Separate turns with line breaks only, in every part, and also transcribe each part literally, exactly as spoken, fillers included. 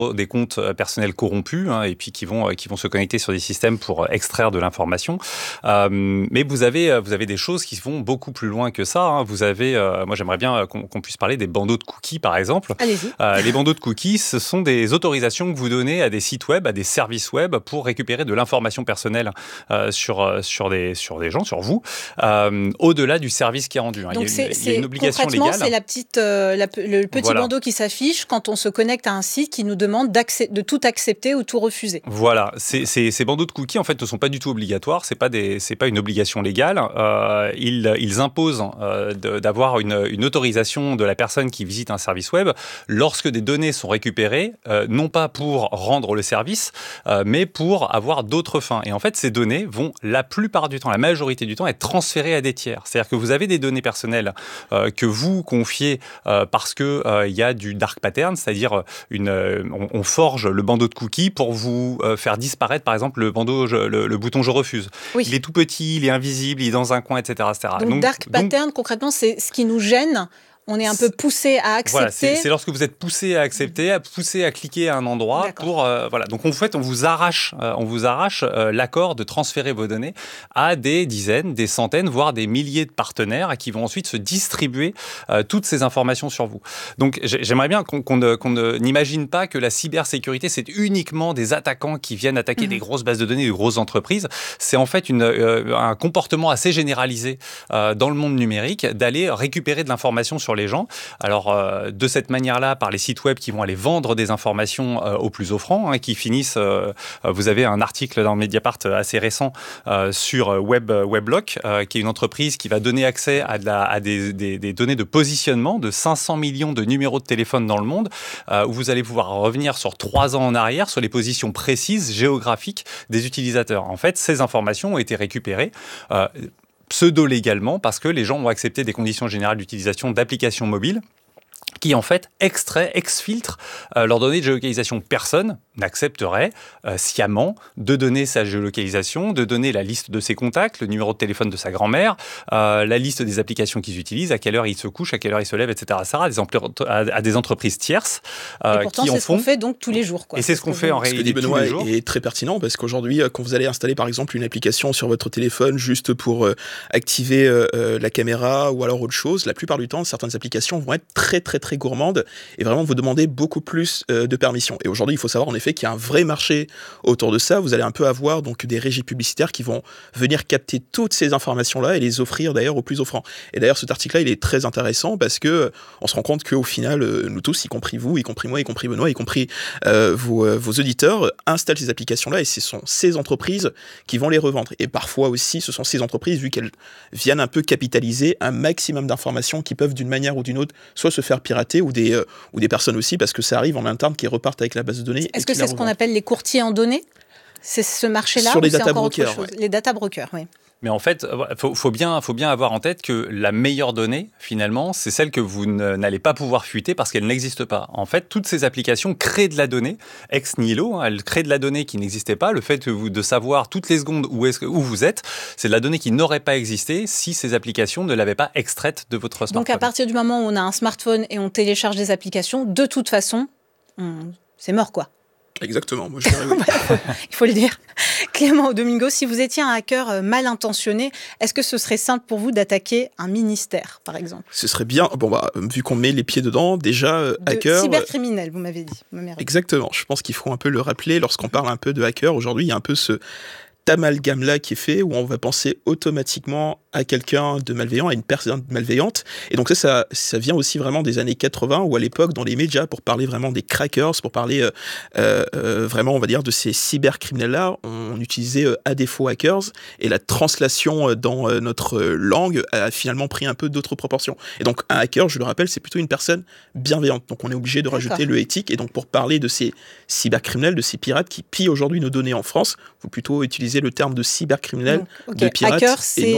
des comptes personnels corrompus hein, et puis qui vont, qui vont se connecter sur des systèmes pour extraire de l'information. Euh, mais vous avez, vous avez des choses qui vont beaucoup plus loin que ça. Hein. Vous avez, euh, moi j'aimerais bien qu'on, qu'on puisse parler des bandeaux de cookies par exemple.
Allez-y.
Euh, les bandeaux de cookies, ce sont des autorisations que vous donnez à des sites web, à des services web pour récupérer de l'information personnelle euh, sur, sur, des, sur des gens, sur vous, euh, au-delà du service qui est rendu. Hein.
Donc
il y a,
c'est,
il y a
c'est,
une obligation
concrètement,
légale.
c'est la petite, euh, la, le petit
voilà.
bandeau qui s'affiche quand on se connecte à un site qui nous demande de tout accepter ou tout refuser.
Voilà, c'est, c'est, ces bandeaux de cookies en fait ne sont pas du tout obligatoires, c'est pas des, c'est pas une obligation légale. Euh, ils, ils imposent euh, de, d'avoir une, une autorisation de la personne qui visite un service web lorsque des données sont récupérées, euh, non pas pour rendre le service, euh, mais pour avoir d'autres fins. Et en fait, ces données vont la plupart du temps, la majorité du temps, être transférées à des tiers. C'est-à-dire que vous avez des données personnelles euh, que vous confiez euh, parce que il euh, y a du dark pattern, c'est-à-dire une euh, On, on forge le bandeau de cookies pour vous euh, faire disparaître, par exemple, le, bandeau, je, le, le bouton « Je refuse
oui. ».
Il est tout petit, il est invisible, il est dans un coin, et cetera et cetera.
Donc, donc dark donc, pattern, concrètement, c'est ce qui nous gêne. On est un peu poussé à accepter.
Voilà, c'est, c'est lorsque vous êtes poussé à accepter, à poussé à cliquer à un endroit. D'accord. Pour euh, voilà. Donc en fait, on vous arrache, euh, on vous arrache euh, l'accord de transférer vos données à des dizaines, des centaines, voire des milliers de partenaires qui vont ensuite se distribuer euh, toutes ces informations sur vous. Donc j'aimerais bien qu'on, qu'on, ne, qu'on ne, n'imagine pas que la cybersécurité c'est uniquement des attaquants qui viennent attaquer mmh. des grosses bases de données, des grosses entreprises. C'est en fait une, euh, un comportement assez généralisé euh, dans le monde numérique d'aller récupérer de l'information sur les gens. Alors, euh, de cette manière-là, par les sites web qui vont aller vendre des informations euh, aux plus offrants, hein, qui finissent... Euh, vous avez un article dans Mediapart assez récent euh, sur Web, Weblock, euh, qui est une entreprise qui va donner accès à, de la, à des, des, des données de positionnement de cinq cents millions de numéros de téléphone dans le monde, euh, où vous allez pouvoir revenir sur trois ans en arrière sur les positions précises, géographiques des utilisateurs. En fait, ces informations ont été récupérées... Euh, pseudo-légalement, parce que les gens ont accepté des conditions générales d'utilisation d'applications mobiles qui en fait extrait, exfiltre euh, leurs données de géolocalisation. Personne n'accepterait euh, sciemment de donner sa géolocalisation, de donner la liste de ses contacts, le numéro de téléphone de sa grand-mère, euh, la liste des applications qu'ils utilisent, à quelle heure ils se couchent, à quelle heure ils se lèvent, et cetera. Ça, à, des empl- à, à des entreprises tierces
euh, et pourtant,
qui en
c'est
font.
Ce qu'on fait donc tous les jours. Quoi.
Et c'est ce qu'on fait en réalité
tous les jours.
Ce
que dit Benoît est très pertinent parce qu'aujourd'hui, quand vous allez installer par exemple une application sur votre téléphone juste pour euh, activer euh, la caméra ou alors autre chose, la plupart du temps, certaines applications vont être très très très gourmandes et vraiment vous demander beaucoup plus euh, de permissions. Et aujourd'hui, il faut savoir en effet qu'il y a un vrai marché autour de ça. Vous allez un peu avoir donc des régies publicitaires qui vont venir capter toutes ces informations-là et les offrir d'ailleurs aux plus offrants. Et d'ailleurs, cet article-là, il est très intéressant parce que on se rend compte qu'au final, euh, nous tous, y compris vous, y compris moi, y compris Benoît, y compris euh, vos, euh, vos auditeurs, euh, installent ces applications-là et ce sont ces entreprises qui vont les revendre. Et parfois aussi, ce sont ces entreprises, vu qu'elles viennent un peu capitaliser un maximum d'informations qui peuvent d'une manière ou d'une autre soit se faire pirater ou des, euh, ou des personnes aussi, parce que ça arrive en interne qui repartent avec la base de données.
Est-ce que c'est ce qu'on appelle les courtiers en données ? C'est ce marché-là
sur les
ou c'est
data
encore
brokers,
autre chose ?
ouais.
Les data brokers, oui.
Mais en fait, il faut, faut, bien, faut bien avoir en tête que la meilleure donnée, finalement, c'est celle que vous ne, n'allez pas pouvoir fuiter parce qu'elle n'existe pas. En fait, toutes ces applications créent de la donnée ex nihilo. Hein, elles créent de la donnée qui n'existait pas. Le fait vous, de savoir toutes les secondes où, est-ce que, où vous êtes, c'est de la donnée qui n'aurait pas existé si ces applications ne l'avaient pas extraite de votre smartphone.
Donc, à partir du moment où on a un smartphone et on télécharge des applications, de toute façon, on... c'est mort, quoi.
Exactement, moi je dirais oui.
Il faut le dire. Clément Domingo, si vous étiez un hacker mal intentionné, est-ce que ce serait simple pour vous d'attaquer un ministère, par exemple ?
Ce serait bien, bon bah, vu qu'on met les pieds dedans, déjà, euh,
de
hacker...
cybercriminel, vous m'avez dit.
Exactement, je pense qu'il faut un peu le rappeler, lorsqu'on parle un peu de hacker, aujourd'hui, il y a un peu ce... amalgame-là qui est fait, où on va penser automatiquement à quelqu'un de malveillant, à une personne malveillante. Et donc ça, ça, ça vient aussi vraiment des années quatre-vingts, où à l'époque, dans les médias, pour parler vraiment des crackers, pour parler euh, euh, vraiment, on va dire, de ces cybercriminels-là, on utilisait euh, à défaut hackers, et la translation dans euh, notre langue a finalement pris un peu d'autres proportions. Et donc un hacker, je le rappelle, c'est plutôt une personne bienveillante. Donc on est obligé de D'accord. rajouter le éthique, et donc pour parler de ces cybercriminels, de ces pirates qui pillent aujourd'hui nos données en France, il faut plutôt utiliser le terme de cybercriminel,
okay.
de pirate,
hacker,
et non de
c'est
hacker.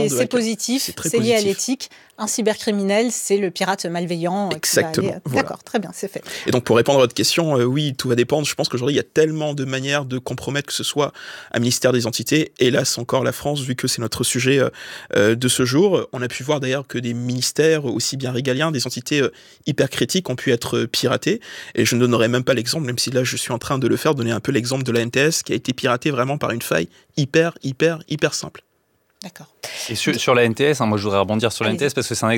positif, c'est, c'est lié à l'éthique. Un cybercriminel, c'est le pirate malveillant.
Exactement.
Aller... Voilà. D'accord, très bien, c'est fait.
Et donc, pour répondre à votre question, euh, oui, tout va dépendre. Je pense qu'aujourd'hui, il y a tellement de manières de compromettre, que ce soit un ministère des entités, hélas encore la France, vu que c'est notre sujet euh, de ce jour. On a pu voir d'ailleurs que des ministères aussi bien régaliens, des entités euh, hyper critiques ont pu être piratés. Et je ne donnerai même pas l'exemple, même si là, je suis en train de le faire, donner un peu l'exemple de l'A N T S qui a été piratée vraiment par une faille hyper, hyper, hyper simple.
D'accord.
Et sur, sur la N T S, hein, moi je voudrais rebondir sur la N T S parce que c'est un